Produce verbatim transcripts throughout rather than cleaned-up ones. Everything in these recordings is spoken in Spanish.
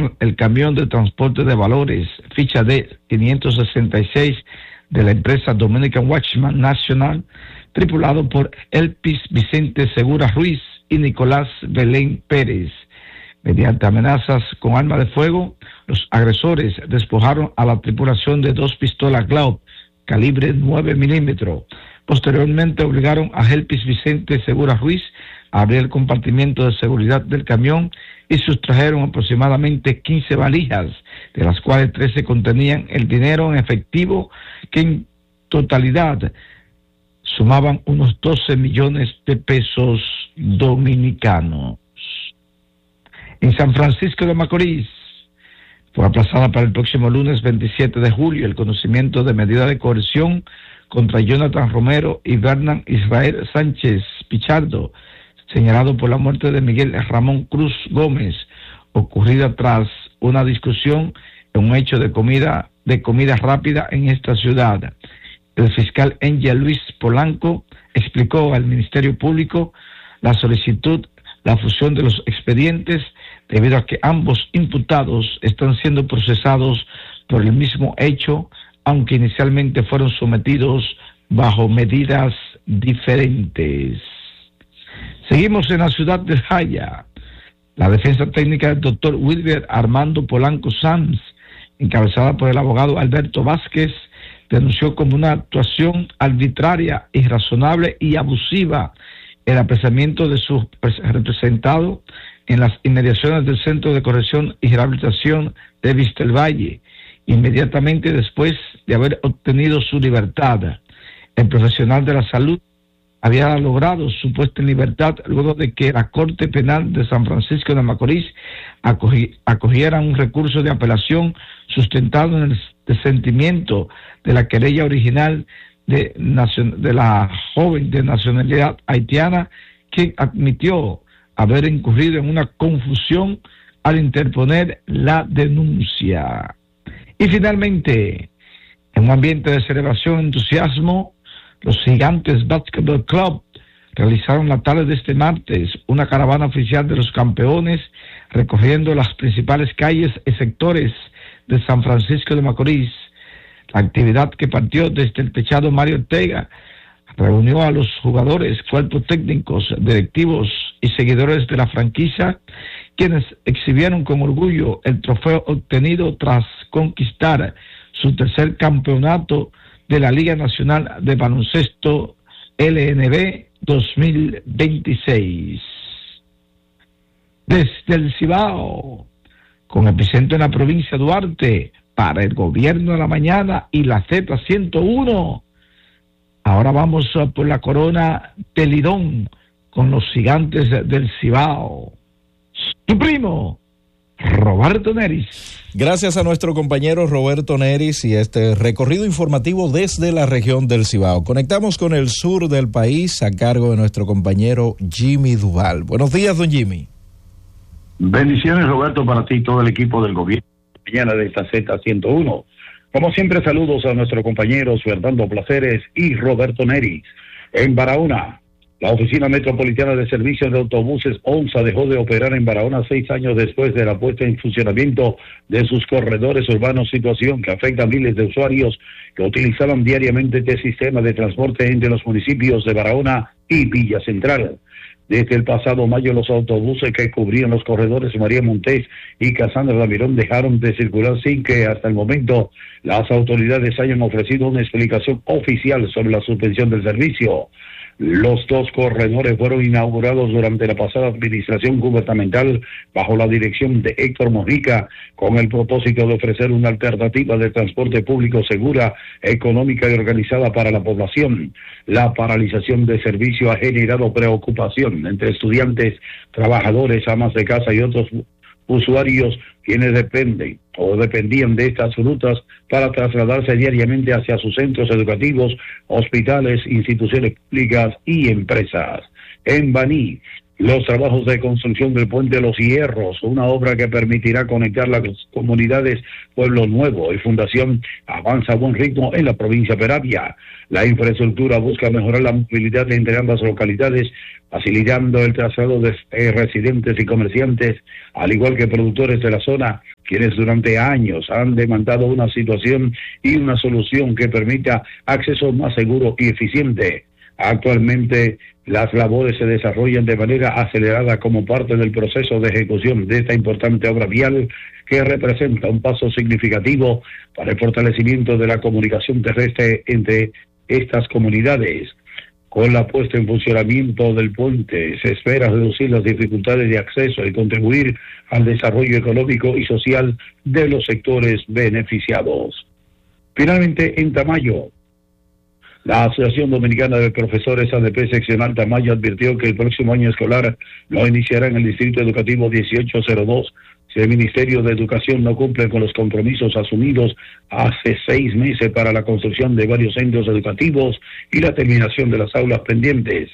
abordar el camión de transporte de valores, ficha D quinientos sesenta y seis de la empresa Dominican Watchman National, tripulado por Elpis Vicente Segura Ruiz y Nicolás Belén Pérez. Mediante amenazas con arma de fuego, los agresores despojaron a la tripulación de dos pistolas Glock calibre nueve milímetros. Posteriormente obligaron a Elpis Vicente Segura Ruiz a abrir el compartimiento de seguridad del camión y sustrajeron aproximadamente quince valijas, de las cuales trece contenían el dinero en efectivo, que en totalidad sumaban unos doce millones de pesos dominicanos. En San Francisco de Macorís fue aplazada para el próximo lunes veintisiete de julio el conocimiento de medida de coerción contra Jonathan Romero y Bernan Israel Sánchez Pichardo, señalado por la muerte de Miguel Ramón Cruz Gómez, ocurrida tras una discusión en un hecho de comida de comida rápida en esta ciudad. El fiscal Angel Luis Polanco explicó al Ministerio Público la solicitud, la fusión de los expedientes, debido a que ambos imputados están siendo procesados por el mismo hecho, aunque inicialmente fueron sometidos bajo medidas diferentes. Seguimos en la ciudad de Jaya. La defensa técnica del doctor Wilber Armando Polanco Sanz, encabezada por el abogado Alberto Vázquez, denunció como una actuación arbitraria, irrazonable y abusiva el apresamiento de su representado en las inmediaciones del Centro de Corrección y Rehabilitación de Vistelvalle, inmediatamente después de haber obtenido su libertad. El profesional de la salud había logrado su puesta en libertad luego de que la Corte Penal de San Francisco de Macorís acogi, acogiera un recurso de apelación sustentado en el desentimiento de la querella original de, de la joven de nacionalidad haitiana, quien admitió haber incurrido en una confusión al interponer la denuncia. Y finalmente, en un ambiente de celebración y entusiasmo, los Gigantes Basketball Club realizaron la tarde de este martes una caravana oficial de los campeones, recorriendo las principales calles y sectores de San Francisco de Macorís. La actividad, que partió desde el techado Mario Ortega, reunió a los jugadores, cuerpos técnicos, directivos y seguidores de la franquicia, quienes exhibieron con orgullo el trofeo obtenido tras conquistar su tercer campeonato de la Liga Nacional de Baloncesto L N B dos mil veintiséis. Desde el Cibao, con epicentro en la provincia de Duarte, para el Gobierno de la Mañana y la Z ciento uno. Ahora vamos por la corona de Lidón con los Gigantes del Cibao. Su primo, Roberto Neris. Gracias a nuestro compañero Roberto Neris y este recorrido informativo desde la región del Cibao. Conectamos con el sur del país a cargo de nuestro compañero Jimmy Duval. Buenos días, don Jimmy. Bendiciones, Roberto, para ti y todo el equipo del gobierno mañana de esta Z ciento uno. Como siempre, saludos a nuestros compañeros Fernando Placeres y Roberto Neris. En Barahona, la Oficina Metropolitana de Servicios de Autobuses ONSA dejó de operar en Barahona seis años después de la puesta en funcionamiento de sus corredores urbanos, situación que afecta a miles de usuarios que utilizaban diariamente este sistema de transporte entre los municipios de Barahona y Villa Central. Desde el pasado mayo, los autobuses que cubrían los corredores María Montés y Casandra Lamirón dejaron de circular sin que hasta el momento las autoridades hayan ofrecido una explicación oficial sobre la suspensión del servicio. Los dos corredores fueron inaugurados durante la pasada administración gubernamental bajo la dirección de Héctor Mojica, con el propósito de ofrecer una alternativa de transporte público segura, económica y organizada para la población. La paralización de servicio ha generado preocupación entre estudiantes, trabajadores, amas de casa y otros usuarios quienes dependen o dependían de estas rutas para trasladarse diariamente hacia sus centros educativos, hospitales, instituciones públicas y empresas. En Baní, los trabajos de construcción del Puente Los Hierros, una obra que permitirá conectar las comunidades Pueblo Nuevo y Fundación avanza a buen ritmo en la provincia de Peravia. La infraestructura busca mejorar la movilidad entre ambas localidades, facilitando el traslado de eh, residentes y comerciantes, al igual que productores de la zona, quienes durante años han demandado una situación y una solución que permita acceso más seguro y eficiente. Actualmente, las labores se desarrollan de manera acelerada como parte del proceso de ejecución de esta importante obra vial que representa un paso significativo para el fortalecimiento de la comunicación terrestre entre estas comunidades. Con la puesta en funcionamiento del puente, se espera reducir las dificultades de acceso y contribuir al desarrollo económico y social de los sectores beneficiados. Finalmente, en Tamayo, la Asociación Dominicana de Profesores A D P Seccional Tamayo advirtió que el próximo año escolar no iniciará en el Distrito Educativo dieciocho cero dos si el Ministerio de Educación no cumple con los compromisos asumidos hace seis meses para la construcción de varios centros educativos y la terminación de las aulas pendientes.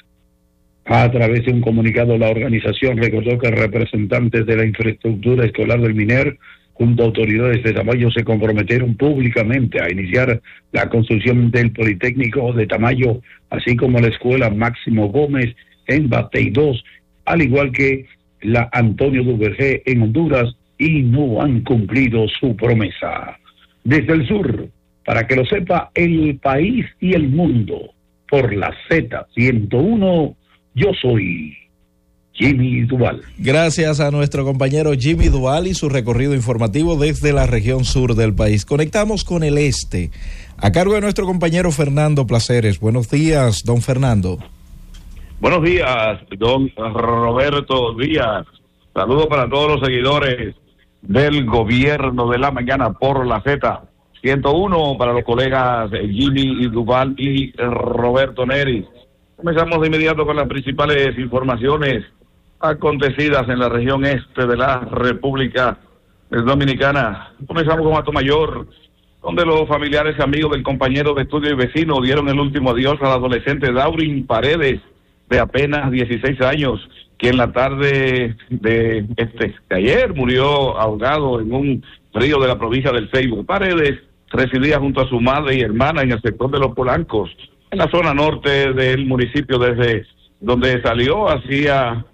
A través de un comunicado, la organización recordó que representantes de la infraestructura escolar del MINER junto a autoridades de Tamayo se comprometieron públicamente a iniciar la construcción del Politécnico de Tamayo, así como la Escuela Máximo Gómez en Batey dos, al igual que la Antonio Duvergé en Honduras, y no han cumplido su promesa. Desde el sur, para que lo sepa el país y el mundo, por la Z ciento uno, yo soy Jimmy Duval. Gracias a nuestro compañero Jimmy Duval y su recorrido informativo desde la región sur del país. Conectamos con el este, a cargo de nuestro compañero Fernando Placeres. Buenos días, don Fernando. Buenos días, don Roberto Díaz. Saludos para todos los seguidores del gobierno de la mañana por la Z ciento uno, para los colegas Jimmy Duval y Roberto Neris. Comenzamos de inmediato con las principales informaciones acontecidas en la región este de la República Dominicana. Comenzamos con Atomayor, donde los familiares y amigos del compañero de estudio y vecino dieron el último adiós al adolescente Daurin Paredes, de apenas dieciséis años, que en la tarde de este de ayer murió ahogado en un río de la provincia del Ceibo. Paredes residía junto a su madre y hermana en el sector de Los Polancos, en la zona norte del municipio, desde donde salió hacia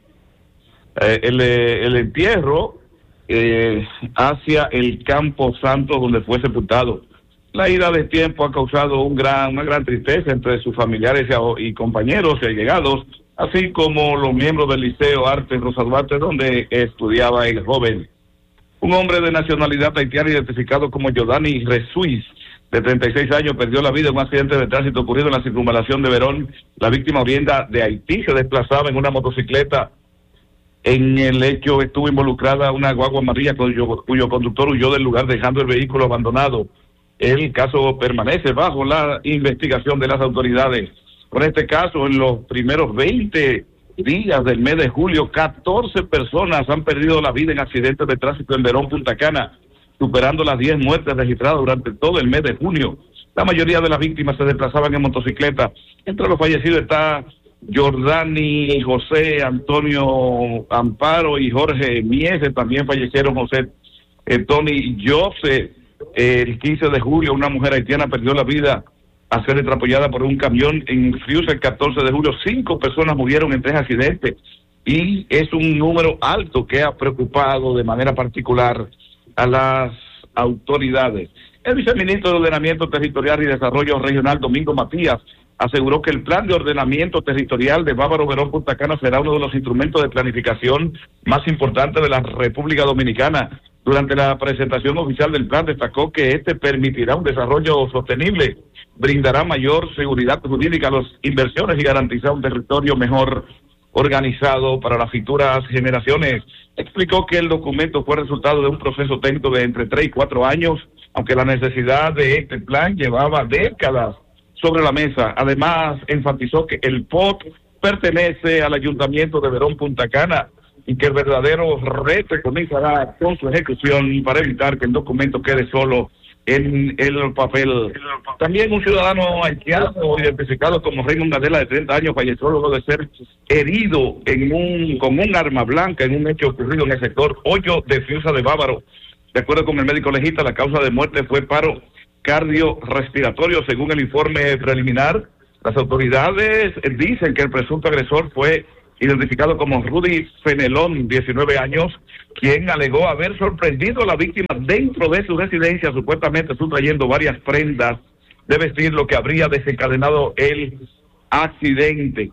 eh, el, el entierro eh, hacia el Campo Santo, donde fue sepultado. La ida de tiempo ha causado un gran, una gran tristeza entre sus familiares y, y compañeros y allegados, así como los miembros del Liceo Arte Rosa Duarte, donde estudiaba el joven. Un hombre de nacionalidad haitiana identificado como Yodani Resuiz, de treinta y seis años, perdió la vida en un accidente de tránsito ocurrido en la circunvalación de Verón. La víctima, oriunda de Haití, se desplazaba en una motocicleta. En el hecho estuvo involucrada una guagua amarilla cuyo, cuyo conductor huyó del lugar dejando el vehículo abandonado. El caso permanece bajo la investigación de las autoridades. Por este caso, en los primeros veinte días del mes de julio, catorce personas han perdido la vida en accidentes de tránsito en Verón, Punta Cana, superando las diez muertes registradas durante todo el mes de junio. La mayoría de las víctimas se desplazaban en motocicleta. Entre los fallecidos está Jordani José, Antonio Amparo y Jorge Miese. También fallecieron José eh, Tony Jose. El quince de julio, una mujer haitiana perdió la vida al ser atrollada por un camión en Frius. El catorce de julio, cinco personas murieron en tres accidentes, y es un número alto que ha preocupado de manera particular a las autoridades. El viceministro de Ordenamiento Territorial y Desarrollo Regional, Domingo Matías, aseguró que el plan de ordenamiento territorial de Bávaro Verón Punta Cana será uno de los instrumentos de planificación más importantes de la República Dominicana. Durante la presentación oficial del plan, destacó que este permitirá un desarrollo sostenible, brindará mayor seguridad jurídica a las inversiones y garantizará un territorio mejor organizado para las futuras generaciones. Explicó que el documento fue resultado de un proceso técnico de entre tres y cuatro años, aunque la necesidad de este plan llevaba décadas sobre la mesa. Además, enfatizó que el P O T pertenece al Ayuntamiento de Verón Punta Cana y que el verdadero reto comenzará con su ejecución para evitar que el documento quede solo en el papel. También un ciudadano haitiano identificado como Raymond Gadela, de treinta años, falleció luego de ser herido en un con un arma blanca en un hecho ocurrido en el sector Hoyo de Fiusa de Bávaro. De acuerdo con el médico legista, la causa de muerte fue paro cardiorrespiratorio, según el informe preliminar. Las autoridades dicen que el presunto agresor fue identificado como Rudy Fenelón, diecinueve años, quien alegó haber sorprendido a la víctima dentro de su residencia, supuestamente sustrayendo varias prendas de vestir, lo que habría desencadenado el accidente.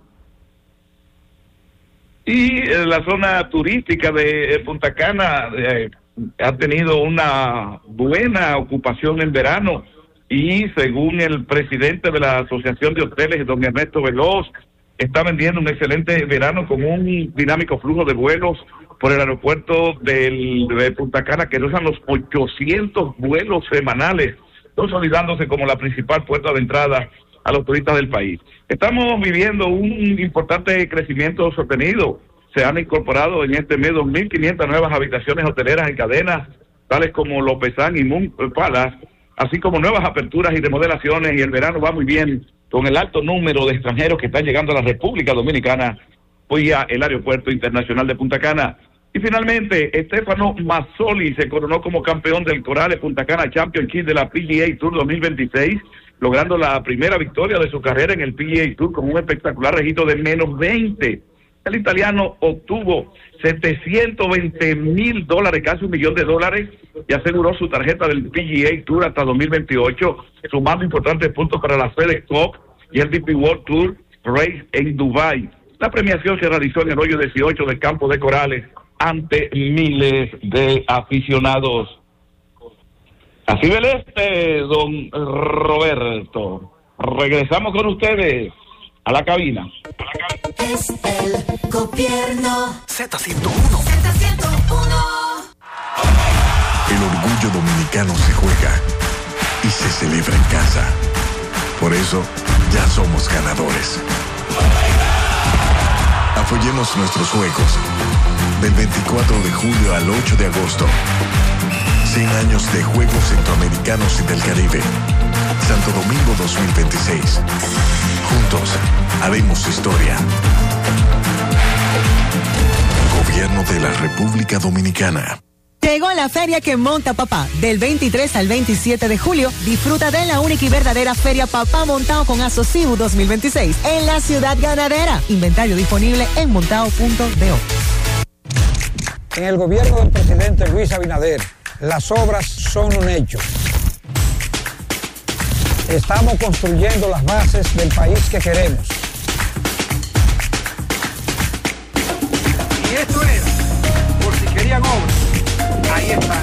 Y en la zona turística de Punta Cana eh, ha tenido una buena ocupación en verano, y según el presidente de la Asociación de Hoteles, don Ernesto Veloz, está vendiendo un excelente verano con un dinámico flujo de vuelos por el aeropuerto del, de Punta Cana, que rozan los ochocientos vuelos semanales, consolidándose como la principal puerta de entrada a los turistas del país. Estamos viviendo un importante crecimiento sostenido. Se han incorporado en este mes dos mil quinientas nuevas habitaciones hoteleras en cadenas, tales como Lopezán y Moon Palace, así como nuevas aperturas y remodelaciones, y el verano va muy bien con el alto número de extranjeros que están llegando a la República Dominicana vía el Aeropuerto Internacional de Punta Cana. Y finalmente, Estefano Mazzoli se coronó como campeón del Corales Punta Cana Championship de la P G A Tour dos mil veintiséis, logrando la primera victoria de su carrera en el P G A Tour con un espectacular registro de menos veinte. El italiano obtuvo setecientos veinte mil dólares, casi un millón de dólares, y aseguró su tarjeta del P G A Tour hasta dos mil veintiocho, sumando importantes puntos para la FedEx Cup y el D P World Tour Race en Dubái. La premiación se realizó en el hoyo dieciocho del campo de Corales ante miles de aficionados. Así ve el este, don Roberto. Regresamos con ustedes a la cabina. Es el gobierno. Z ciento uno. Z ciento uno. El orgullo dominicano se juega y se celebra en casa. Por eso, ya somos ganadores. Apoyemos nuestros juegos. Del veinticuatro de julio al ocho de agosto. cien años de Juegos Centroamericanos y del Caribe. Santo Domingo dos mil veintiséis. Juntos haremos historia. Gobierno de la República Dominicana. Llegó la feria que monta papá. Del veintitrés al veintisiete de julio, disfruta de la única y verdadera Feria Papá Montao con Asociu dos mil veintiséis en la Ciudad Ganadera. Inventario disponible en montao punto do. En el gobierno del presidente Luis Abinader, las obras son un hecho. Estamos construyendo las bases del país que queremos. Y esto era, por si querían obras, ahí está.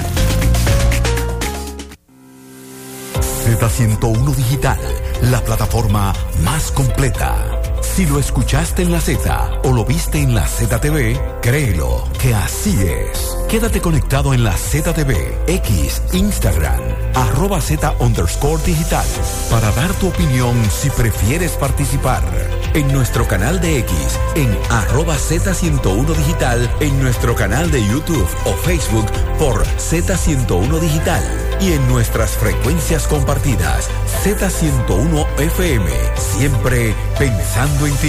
Z ciento uno Digital, la plataforma más completa. Si lo escuchaste en la Z o lo viste en la Z T V, créelo que así es. Quédate conectado en la Z T V, X, Instagram, arroba Z underscore digital, para dar tu opinión si prefieres participar. En nuestro canal de X, en arroba Z ciento uno digital, en nuestro canal de YouTube o Facebook por Z ciento uno digital y en nuestras frecuencias compartidas, Z ciento uno F M, siempre pensando en ti.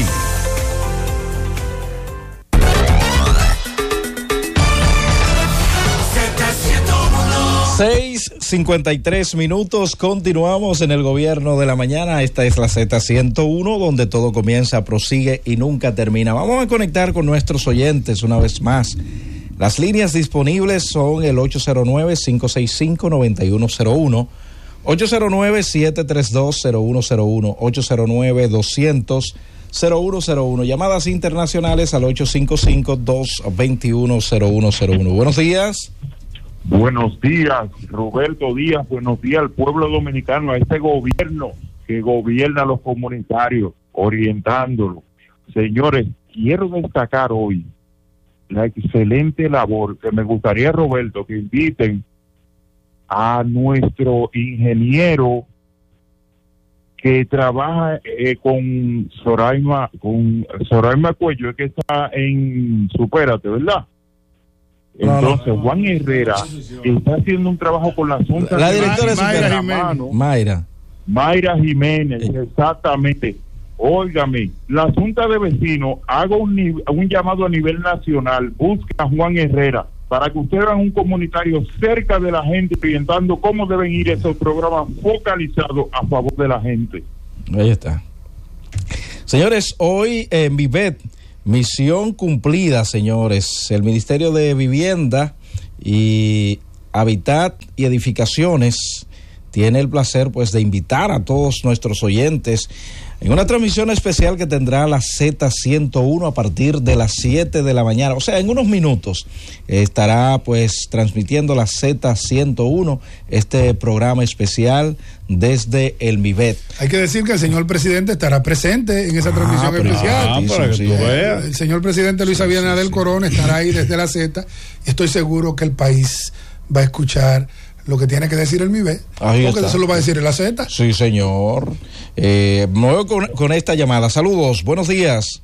seis cincuenta y tres minutos, continuamos en el gobierno de la mañana. Esta es la Z ciento uno, donde todo comienza, prosigue y nunca termina. Vamos a conectar con nuestros oyentes una vez más. Las líneas disponibles son el ocho cero nueve, cinco seis cinco, nueve uno cero uno, ocho cero nueve, siete tres dos, cero uno cero uno, ocho cero nueve, doscientos, cero uno cero uno. Llamadas internacionales al ocho cinco cinco, dos dos uno, cero uno cero uno. Buenos días. Buenos días, Roberto Díaz. Buenos días al pueblo dominicano, a este gobierno que gobierna a los comunitarios, orientándolo. Señores, quiero destacar hoy la excelente labor que me gustaría, Roberto, que inviten a nuestro ingeniero que trabaja eh, con Soraima, con Soraima Cuello, que está en Supérate, ¿verdad? Entonces, no, no. Juan Herrera está haciendo un trabajo con la Junta. La directora de Mayra Jiménez. Mayra. Mayra Jiménez, exactamente. Óigame, la Junta de Vecinos haga un, un llamado a nivel nacional, busca a Juan Herrera para que ustedes hagan un comunitario cerca de la gente, orientando cómo deben ir esos programas focalizados a favor de la gente. Ahí está. Señores, hoy en Vivet, misión cumplida, señores. El Ministerio de Vivienda y Hábitat y Edificaciones tiene el placer, pues, de invitar a todos nuestros oyentes en una transmisión especial que tendrá la Z ciento uno a partir de las siete de la mañana. O sea, en unos minutos estará, pues, transmitiendo la Z ciento uno, este programa especial desde el MIVET. Hay que decir que el señor presidente estará presente en esa ah, transmisión pero, especial. Ah, para que sí, tú veas. El señor presidente Luis Abinader del Corona estará ahí desde la Z y estoy seguro que el país va a escuchar lo que tiene que decir el MIVET, porque está. Eso lo va a decir en la Z. Sí, señor. Eh, me voy con, con esta llamada. Saludos, buenos días.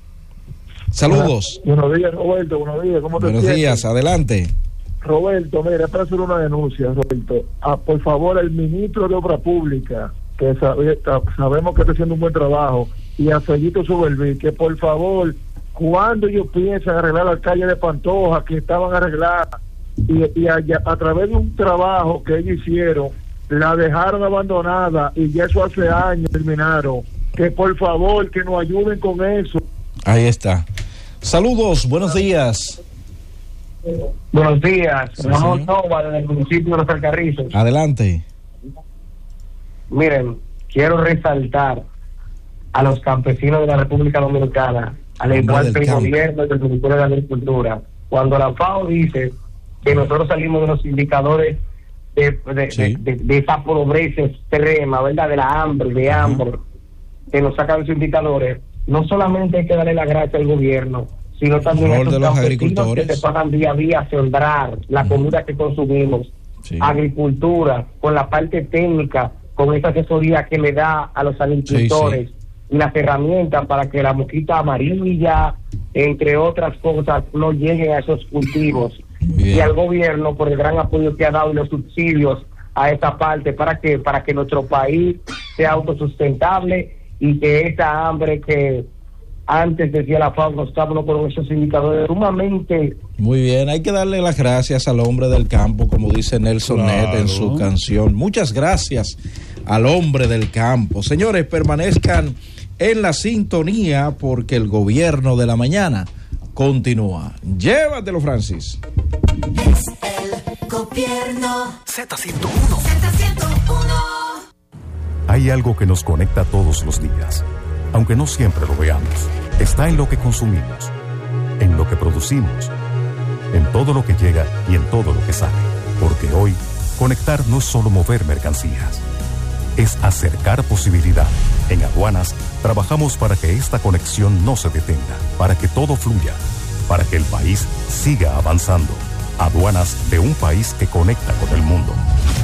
Saludos. Buenos días, Roberto, buenos días. ¿Cómo te Buenos sientes? días, adelante. Roberto, mira, para hacer una denuncia, Roberto. Ah, por favor, el ministro de Obra Pública, que sabe, sabemos que está haciendo un buen trabajo, y a Fellito Suberví, que por favor, cuando ellos piensan arreglar la calle de Pantoja, que estaban arregladas, y, y a, a través de un trabajo que ellos hicieron, la dejaron abandonada y ya eso hace años terminaron, que por favor que nos ayuden con eso. Ahí está. Saludos, buenos días. Buenos días, Sí, Ramón Nova del municipio de Los Alcarrizos. Adelante. Miren, quiero resaltar a los campesinos de la República Dominicana, al igual que el gobierno y el Ministerio de Agricultura, cuando la FAO dice que nosotros salimos de los indicadores de, de, sí. de, de, de esa pobreza extrema, ¿verdad? De la hambre, de hambre, uh-huh. que nos sacan esos indicadores, no solamente hay que darle la gracia al gobierno, sino también a esos campesinos que se pagan día a día a sembrar la uh-huh. comida que consumimos, sí. agricultura, con la parte técnica, con esa asesoría que le da a los agricultores, sí, sí. y las herramientas para que la mosquita amarilla, entre otras cosas, no lleguen a esos cultivos. Bien. Y al gobierno por el gran apoyo que ha dado y los subsidios a esa parte para que para que nuestro país sea autosustentable y que esta hambre que antes decía la FAO nos estábamos con esos indicadores sumamente. Muy bien, hay que darle las gracias al hombre del campo, como dice Nelson claro. Ned en su canción. Muchas gracias al hombre del campo. Señores, permanezcan en la sintonía porque el gobierno de la mañana continúa. Llévatelo, Francis. Es el gobierno. Z ciento uno. Z ciento uno. Hay algo que nos conecta todos los días, aunque no siempre lo veamos. Está en lo que consumimos, en lo que producimos, en todo lo que llega y en todo lo que sale. Porque hoy, conectar no es solo mover mercancías, es acercar posibilidad. En Aduanas, trabajamos para que esta conexión no se detenga, para que todo fluya, para que el país siga avanzando. Aduanas de un país que conecta con el mundo.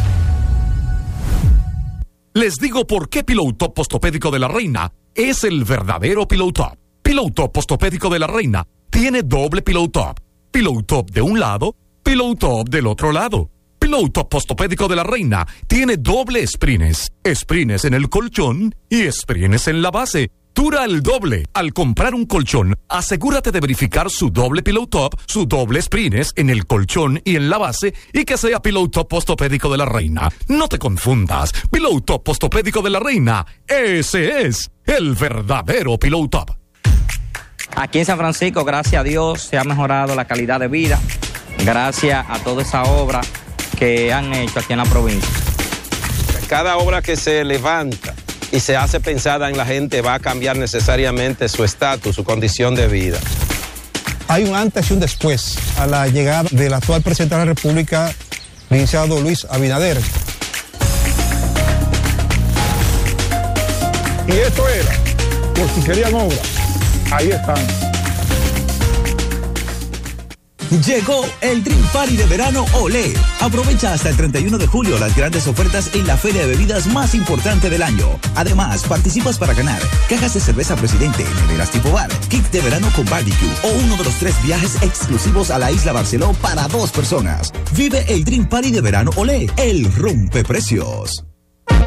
Les digo por qué Pillow Top Postopédico de la Reina es el verdadero Pillow Top. Pillow Top Postopédico de la Reina tiene doble Pillow Top. Pillow Top de un lado, Pillow Top del otro lado. Pillow Top Postopédico de la Reina tiene doble sprines. Sprines en el colchón y sprines en la base. Dura el doble. Al comprar un colchón, asegúrate de verificar su doble Pillow Top, su doble sprines en el colchón y en la base y que sea Pillow Top Postopédico de la Reina. No te confundas. Pillow Top Postopédico de la Reina, ese es el verdadero Pillow Top. Aquí en San Francisco, gracias a Dios, se ha mejorado la calidad de vida. Gracias a toda esa obra que han hecho aquí en la provincia. Cada obra que se levanta y se hace pensada en la gente va a cambiar necesariamente su estatus, su condición de vida. Hay un antes y un después a la llegada del actual presidente de la República, licenciado Luis Abinader. Y esto era, por si querían obra, ahí están. Llegó el Dream Party de verano Olé. Aprovecha hasta el treinta y uno de julio las grandes ofertas en la feria de bebidas más importante del año. Además, participas para ganar cajas de cerveza Presidente, neveras tipo bar, kit de verano con barbecue o uno de los tres viajes exclusivos a la Isla Barceló para dos personas. Vive el Dream Party de verano Olé, el rompeprecios.